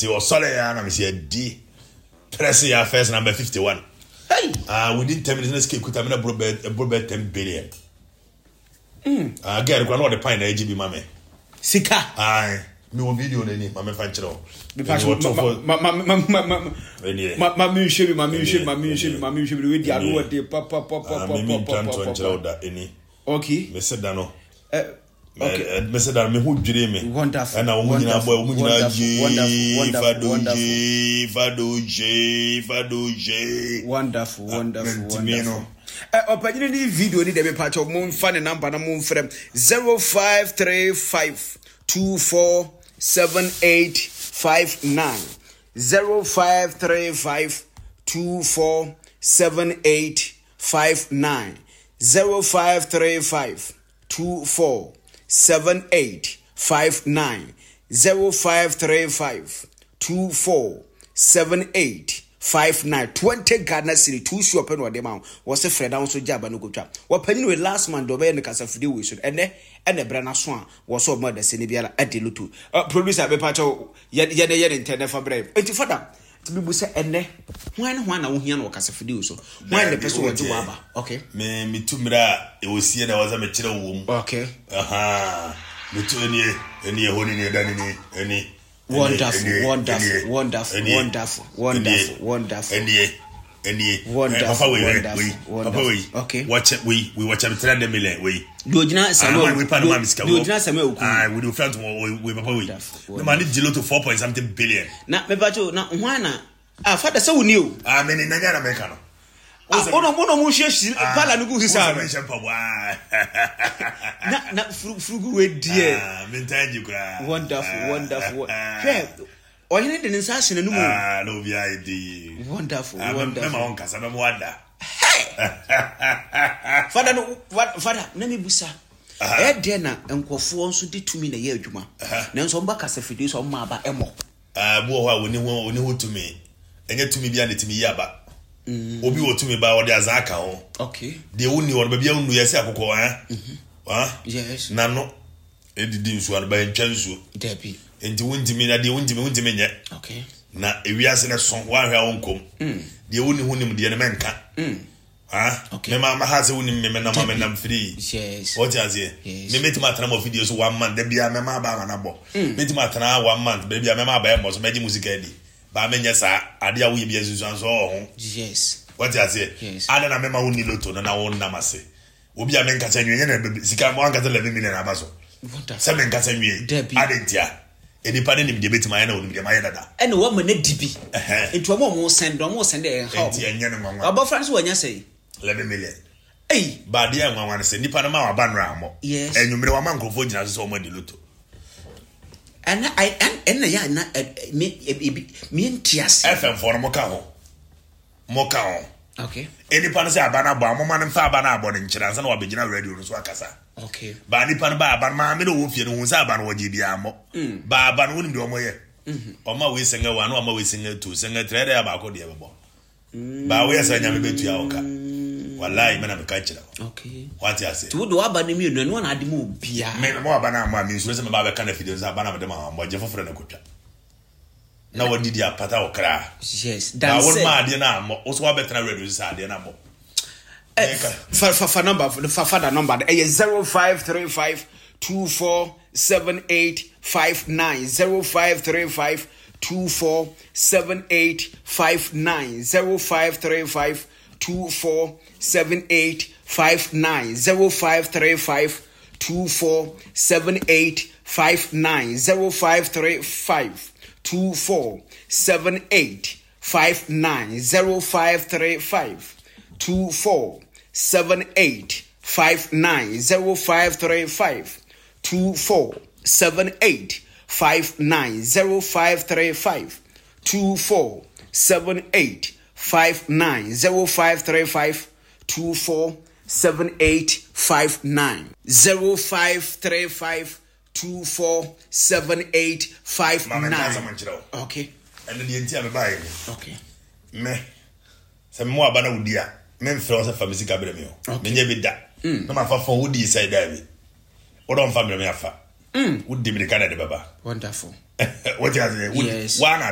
Till Sole and I say D. Press your first number 51. Hey! Within 10 minutes, escape could have been a broadband 10 billion. Get one of the pine AGB, mammy. Sika. Aye, no video, any, mamma Fancho. My okay. Mr. Dano. Mr. Dano, who dream me. Wonderful. And I want to wonderful. Opportunity video need a patch of moon fan and number moon frame 0535 247859 0535 247859 0535 247859 0535 247859 20 Ghana City 2 shop and what amount was a friend also jab and go trap. What penny with last man do in the casa for the wishes and the Brana Swan was so mother Senibia at the Lutu. Producer Bepacho yet intended for brave. And for that to be said and when one I hear no casa for the so when the person went to Waba. Okay. Me too, it was here there was a material womb. Okay. Me too, any holding any. Wonderful. Okay. Watch it. We watch every 300 million. We do not say we pan mamiska. We do not say we do friends we papa we. No man need to 4 point something billion. Na me bajo na wana. Father say we new. Me ni nanya na America no. Ono mu hye pala no go sisa. Na frugu we die. Me ntanji kwa. Wonderful. Oyene de nsa no mu. No bi ID. Wonderful. Me ma on kasa me wada. Father, na me busa. De na enkofo nso de tumi na ye adwuma. Na nso mba kasa fidi so ma aba emo. Bo ho a woni ho tumi. Enye tumi bia na tumi yaba. Obi wo tumi ba wo de azaka ho. Okay. De woni wo bia unu yesi akoko Yes. Na no edidi nsu an ba ntwa nsu. Debi. Enti wontimi na de wontimi nye. Okay. Na ewiase ne so wa hwa wonkom. De woni hunim de ne menka. Okay. Me ma ha se woni me na ma me nam free. Yes. What you say? Me metima atana mo video so 1 month de bia me ma ba na bo. Metima atana 1 month de bia me ma ba mo so meji music edi. Ba menya sa ade a wo ye bia susu so ho. Yes. What you say? Yes. Ada na me ma woni loto na won na mase. Obi a menka cha nwenye na sika mo anka 11 million abaso. Wonderful. Se menka cha nwie. Ade ntia. Enipa ne nim de betima ya na woni de ma ye dada. Ene wo ma na dibi. Ento mo send e how. Enti enye ne nwanwa. Aba France wo nya sei 11 million. Hey, ba dia nwanwa ne se nipa na ma wa ban ramo. Yes. Enwumere wa man krofo gina so mo de loto. And ya na me ntiase. FM for mo ka ho. Okay. Enipa na se abana bo amoma ne fa abana abo ne nkyira nsa na wa begina radio no so akasa. Okay. Ba nipa na ba aban ma me no wo fie no hu sa aban wo gidi amo. Ba aban wo nim de omo ye. Oma we senga wa no oma we senga tu senga trade ya ba ko de bebo. Ba we sa nya me betu ya oka. Wallahi me na me ka kira. Okay. What you say? Tu do aba ne mi no no na ade mo bia. Me mo aba na ma mi so se me ba be ka na video za aba na me de ma mo je foforo na kotwa. Na wodi dia pata okra. Yes. Ba won ma ade na mo so wa betra radio sa ade na mo. For number 0535 247859 0535 247859 0535 247859 0535 247859 0535 247859 0535 247859 0535 247859 0535 247859 0535 247859 0535 247859 Okay. And the entire buy. Okay. Me. Some more about Udia. Men froze a family cabinet. Many be that. No matter for Woody side, David. Or on family, would be the Canada Baba. Wonderful. What you say? Yes. One